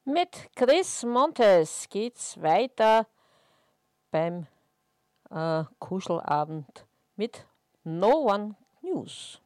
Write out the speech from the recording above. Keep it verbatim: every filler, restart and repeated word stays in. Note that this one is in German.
Mit Chris Montes geht's weiter beim äh, Kuschelabend mit No One News.